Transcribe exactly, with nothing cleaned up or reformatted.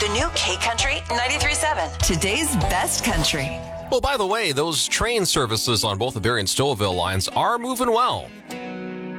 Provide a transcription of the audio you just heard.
The new K Country ninety-three point seven. Today's best country. Well, by the way, those train services on both the Barrie and Stouffville lines are moving well.